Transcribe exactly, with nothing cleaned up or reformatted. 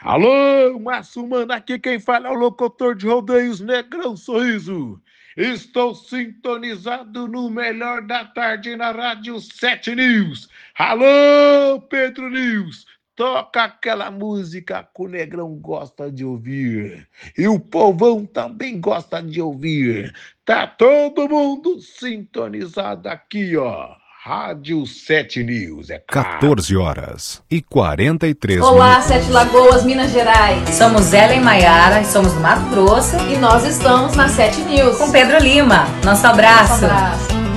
Alô, Márcio Mano, aqui quem fala é o locutor de rodeios Negrão Sorriso. Estou sintonizado no melhor da tarde na Rádio sete News. Alô, Pedro News, toca aquela música que o Negrão gosta de ouvir. E o povão também gosta de ouvir. Tá todo mundo sintonizado aqui, ó. Rádio sete News, é claro. quatorze horas e quarenta e três Olá, minutos. Sete Lagoas, Minas Gerais. Somos Ellen Maiara, somos do Mato Grosso. E nós estamos na sete News. Com Pedro Lima. Nosso abraço. Nosso abraço.